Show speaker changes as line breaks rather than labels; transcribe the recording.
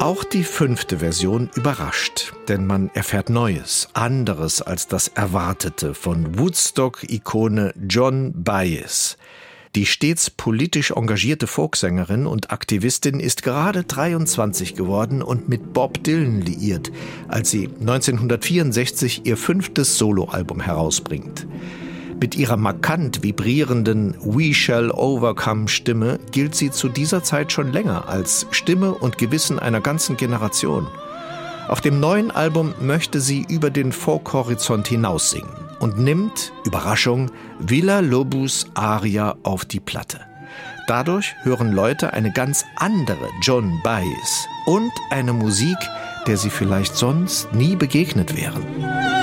Auch die 5. Version überrascht, denn man erfährt Neues, anderes als das Erwartete von Woodstock-Ikone Joan Baez. Die stets politisch engagierte Folksängerin und Aktivistin ist gerade 23 geworden und mit Bob Dylan liiert, als sie 1964 ihr 5. Soloalbum herausbringt. Mit ihrer markant vibrierenden We Shall Overcome Stimme gilt sie zu dieser Zeit schon länger als Stimme und Gewissen einer ganzen Generation. Auf dem neuen Album möchte sie über den Folk-Horizont hinaus singen und nimmt, Überraschung, Villa-Lobos Aria auf die Platte. Dadurch hören Leute eine ganz andere Joan Baez und eine Musik, der sie vielleicht sonst nie begegnet wären.